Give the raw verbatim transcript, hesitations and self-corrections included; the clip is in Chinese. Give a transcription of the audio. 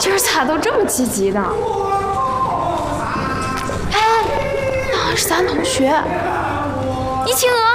今儿咋都这么积极呢？哎，那是咱同学，倪清娥。